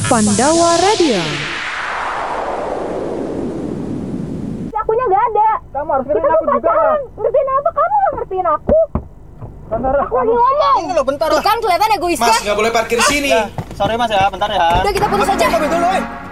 Pandawa Radio. Akunya nggak ada. Kamu harus ngertiin aku juga lah. Ngertiin apa? Kamu nggak ngertiin aku. Bentar, Aku lagi ngomong. ini lo bentar Tuh lah. kan kelihatan egoisnya. Mas, nggak boleh parkir sini. Sorry mas ya, bentar ya. Udah kita putus aja. Dulu,